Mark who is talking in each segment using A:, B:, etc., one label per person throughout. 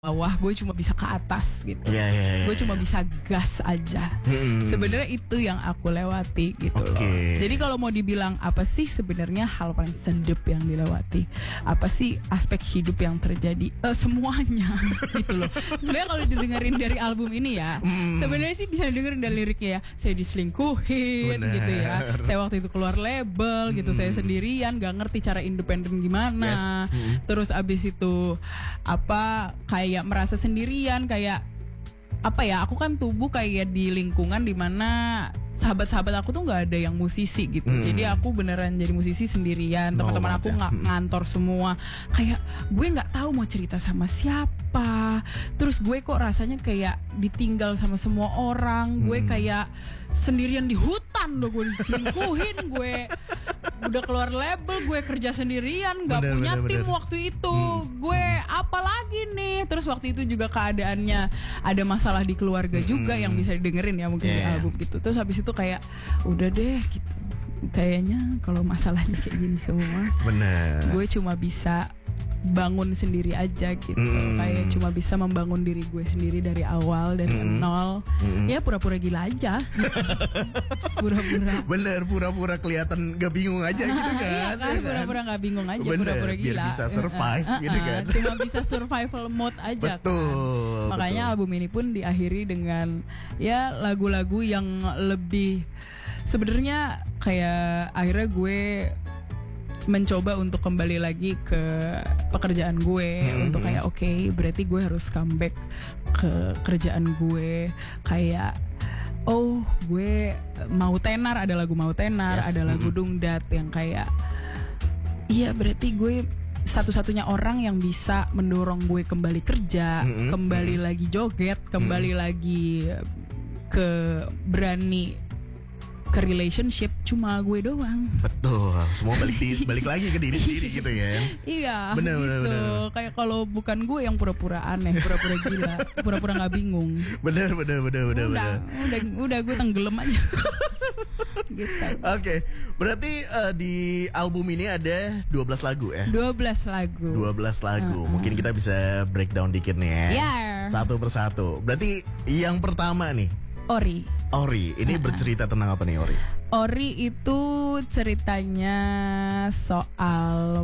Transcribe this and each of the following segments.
A: bawah, gue cuma bisa ke atas gitu. Gue cuma bisa gas aja. Sebenarnya itu yang aku lewati gitu loh. Jadi kalau mau dibilang apa sih sebenarnya hal paling sedep yang dilewati, apa sih aspek hidup yang terjadi, semuanya gitu loh. Sebenarnya kalau didengerin dari album ini ya, sebenarnya sih bisa didengerin dari liriknya ya. Saya diselingkuhin gitu ya. Saya waktu itu keluar label gitu, saya sendirian, gak ngerti cara independen gimana. Terus abis itu apa kayak merasa sendirian, kayak apa ya, aku kan tumbuh kayak di lingkungan dimana sahabat-sahabat aku tuh nggak ada yang musisi gitu. Jadi aku beneran jadi musisi sendirian. Teman-teman aku ngantor semua. Kayak gue nggak tahu mau cerita sama siapa. Terus gue kok rasanya kayak ditinggal sama semua orang. Gue kayak sendirian di hutan loh. Gue diselingkuhin. Gue udah keluar label, gue kerja sendirian, nggak punya tim waktu itu. Gue apa lagi nih? Terus waktu itu juga keadaannya ada masalah di keluarga juga yang bisa didengerin ya mungkin di album gitu. Terus habis itu kayak udah deh gitu. Kayaknya kalau masalahnya kayak gini semua, gue cuma bisa bangun sendiri aja gitu. Kayak cuma bisa membangun diri gue sendiri dari awal, dari nol. Ya pura-pura gila aja gitu. Pura-pura.
B: Bener, pura-pura kelihatan gak bingung aja gitu kan.
A: Iya kan, pura-pura gak bingung aja. Pura-pura gila,
B: biar bisa survive gitu kan.
A: Cuma bisa survival mode aja.
B: Betul,
A: kan. Makanya album ini pun diakhiri dengan ya lagu-lagu yang lebih, sebenarnya kayak akhirnya gue mencoba untuk kembali lagi ke pekerjaan gue, untuk kayak oke, berarti gue harus comeback ke kerjaan gue. Kayak oh, gue mau tenar, ada lagu mau tenar, ada lagu dungdat yang kayak iya, berarti gue satu-satunya orang yang bisa mendorong gue kembali kerja, kembali lagi joget, kembali lagi ke berani ke relationship, cuma gue doang.
B: Betul, semua balik lagi ke diri sendiri gitu ya.
A: Iya,
B: bener,
A: gitu.
B: Bener.
A: Kayak kalau bukan gue yang pura-pura aneh, pura-pura gila, pura-pura nggak bingung.
B: Bener.
A: Udah gue tenggelam aja. Gitu.
B: Oke, berarti di album ini ada 12 lagu ya?
A: 12 lagu.
B: Mungkin kita bisa breakdown dikit nih ya. Satu persatu. Berarti yang pertama nih, Ori, ini bercerita tentang apa nih Ori?
A: Ori itu ceritanya soal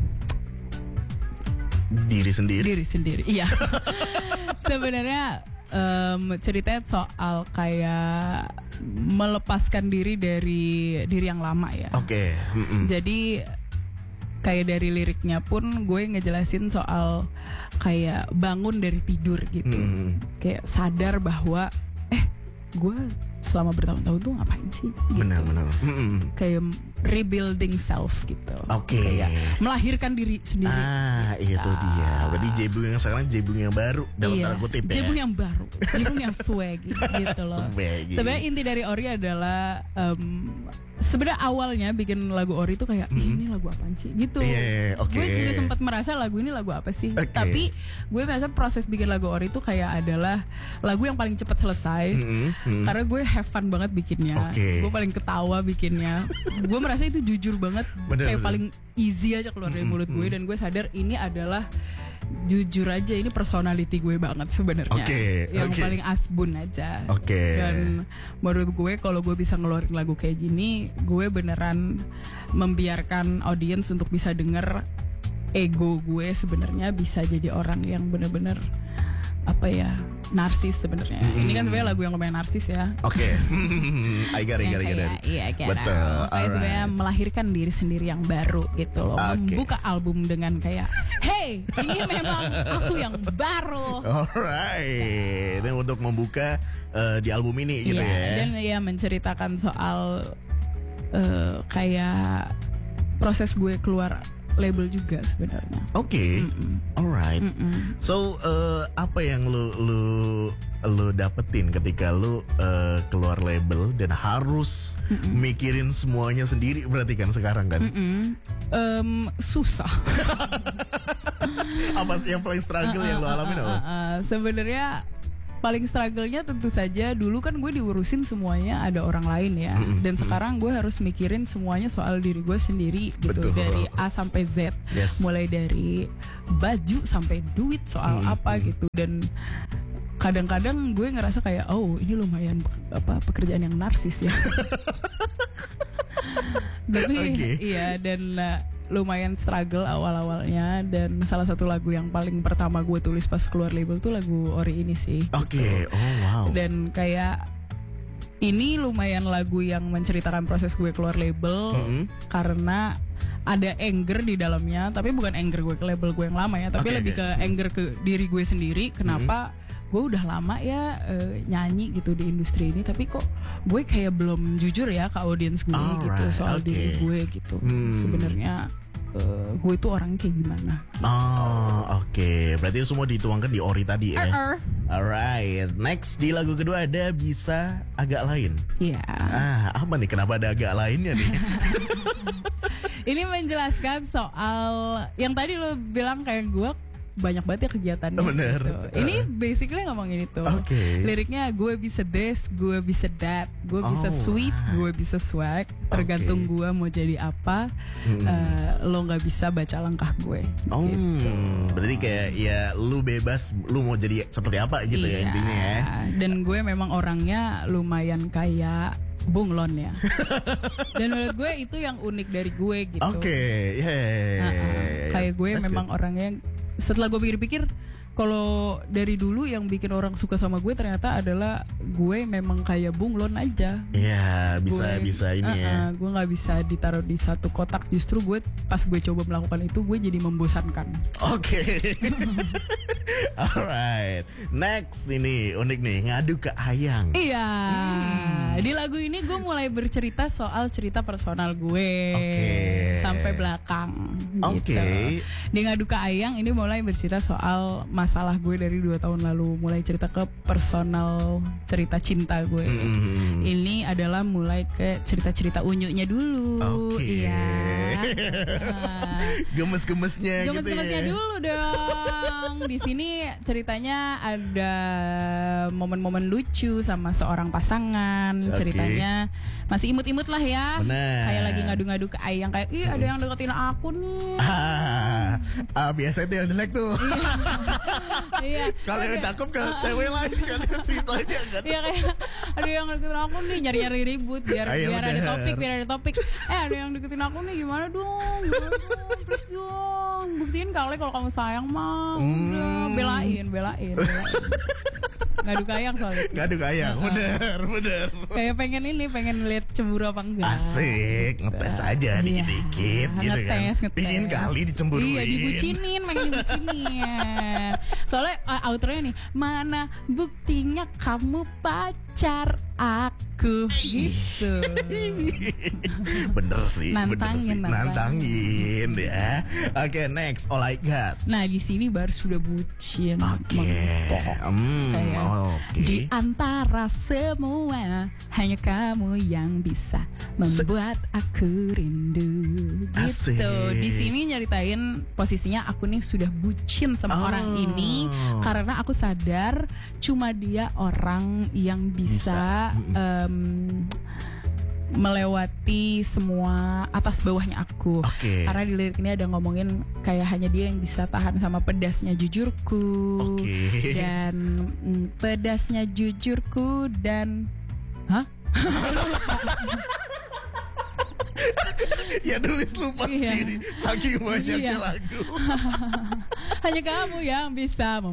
B: diri sendiri.
A: Iya. Sebenarnya ceritanya soal kayak melepaskan diri dari diri yang lama ya.
B: Oke.
A: Jadi kayak dari liriknya pun gue ngejelasin soal kayak bangun dari tidur gitu. Kayak sadar bahwa gue selama bertahun-tahun tuh ngapain sih gitu.
B: Benar.
A: Kayak rebuilding self gitu. Kayak melahirkan diri sendiri.
B: Itu dia. Berarti Jebung yang sekarang Jebung yang baru dalam tanda kutip ya.
A: Jebung yang baru, Jebung yang swaggy gitu loh. Sebenarnya inti dari Ori adalah sebenarnya awalnya bikin lagu Ori itu kayak ini lagu apaan sih gitu. Gue juga sempat merasa lagu ini lagu apa sih. Tapi gue merasa proses bikin lagu Ori itu kayak adalah lagu yang paling cepat selesai. Karena gue have fun banget bikinnya. Gue paling ketawa bikinnya. Gue merasa itu jujur banget. Kayak paling easy aja keluar dari mulut gue. Dan gue sadar ini adalah jujur aja, ini personality gue banget sebenarnya. Yang paling asbun aja. Dan menurut gue kalau gue bisa ngeluarin lagu kayak gini, gue beneran membiarkan audiens untuk bisa denger ego gue sebenarnya bisa jadi orang yang bener-bener apa ya, narsis sebenarnya. Ini kan sebenarnya lagu yang lumayan narsis ya.
B: I got it.
A: Iya,
B: betul.
A: Kayak sebenarnya melahirkan diri sendiri yang baru gitu loh. Membuka album dengan kayak, hey, ini memang aku yang baru.
B: Alright. Dan untuk membuka di album ini gitu ya. Dan
A: ya menceritakan soal kayak proses gue keluar label juga sebenarnya.
B: Alright. So apa yang lu dapetin ketika lu keluar label dan harus mikirin semuanya sendiri berarti kan sekarang kan?
A: Susah.
B: Apa yang paling struggle yang lu alamin?
A: Sebenarnya paling struggle-nya tentu saja dulu kan gue diurusin semuanya ada orang lain ya. Dan sekarang gue harus mikirin semuanya soal diri gue sendiri gitu.
B: Betul.
A: Dari A sampai Z.
B: Yes.
A: Mulai dari baju sampai duit soal apa gitu. Dan kadang-kadang gue ngerasa kayak oh ini lumayan pekerjaan yang narsis ya. Tapi iya dan lumayan struggle awal-awalnya. Dan salah satu lagu yang paling pertama gue tulis pas keluar label tuh lagu Ori ini sih.
B: Oke. Oh wow.
A: Dan kayak ini lumayan lagu yang menceritakan proses gue keluar label. Karena ada anger di dalamnya. Tapi bukan anger gue ke label gue yang lama ya. Tapi lebih ke anger ke diri gue sendiri. Kenapa gue udah lama ya nyanyi gitu di industri ini, tapi kok gue kayak belum jujur ya ke audiens gue gitu soal diri gue gitu. Sebenarnya gue itu orangnya kayak gimana gitu.
B: Berarti semua dituangkan di Ori tadi ya. Alright, next di lagu kedua ada Bisa Agak Lain.
A: Iya.
B: Apa nih, kenapa ada agak lainnya nih?
A: Ini menjelaskan soal yang tadi lo bilang kayak gue banyak banget ya kegiatannya.
B: Bener.
A: Gitu. Ini basically ngomongin itu. Liriknya gue bisa this, gue bisa that, gue bisa sweet, gue bisa swag. Tergantung gue mau jadi apa. Lo nggak bisa baca langkah gue. Gitu.
B: Berarti kayak ya lu bebas, lu mau jadi seperti apa gitu ya intinya ya.
A: Dan gue memang orangnya lumayan kayak bunglon ya. Dan menurut gue itu yang unik dari gue gitu. Kayak gue memang orangnya, setelah gue pikir-pikir, kalau dari dulu yang bikin orang suka sama gue ternyata adalah gue memang kayak bunglon aja.
B: Iya, bisa ini ya.
A: Gue nggak bisa ditaruh di satu kotak. Justru gue pas gue coba melakukan itu, gue jadi membosankan.
B: Alright, next ini unik nih, Ngadu ke Ayang.
A: Iya. Di lagu ini gue mulai bercerita soal cerita personal gue sampai belakang. Gitu. Di Ngadu ke Ayang ini mulai bercerita soal masalah gue dari 2 tahun lalu, mulai cerita ke personal cerita cinta gue. Ini adalah mulai ke cerita-cerita unyunya dulu. Iya.
B: Gemes-gemesnya gitu ya.
A: Gemes-gemesnya dulu dong. Di sini ceritanya ada momen-momen lucu sama seorang pasangan. Ceritanya masih imut-imut lah ya. Kayak lagi ngadu-ngadu ke Ayang, kayak ih ada yang deketin aku nih.
B: Biasa itu yang jelek tuh.
A: Iya.
B: Kalau yang cakep ke cewek lain kan ceritanya kan.
A: Iya, kayak ada yang deketin aku nih, nyari-nyari ribut biar ada topik. Ada yang deketin aku nih, gimana dong? Please dong, buktiin kali kalau kamu sayang mah. Udah, belain. Ngadu ke Ayang soalnya.
B: Ngadu ke Ayang, bener.
A: Kayak pengen lihat cemburu apa enggak.
B: Asik, ngetes aja dikit-dikit gitu kan.
A: Ngetes.
B: Pingin kali dicemburuin.
A: Iya, dibucinin. Soalnya outronya nih, mana buktinya kamu pacar aku gitu.
B: Bener sih.
A: Nantangin
B: ya. Oke, next All I Got.
A: Nah di sini baru sudah bucin. Di antara semua hanya kamu yang bisa membuat aku rindu. Gitu. Di sini nyeritain posisinya aku nih sudah bucin sama orang ini karena aku sadar cuma dia orang yang bisa. Melewati semua atas bawahnya aku. Karena di lirik ini ada ngomongin kayak hanya dia yang bisa tahan sama pedasnya jujurku. Dan pedasnya jujurku dan
B: Ya nulis lupa sendiri saking banyaknya lagu.
A: Hanya kamu yang bisa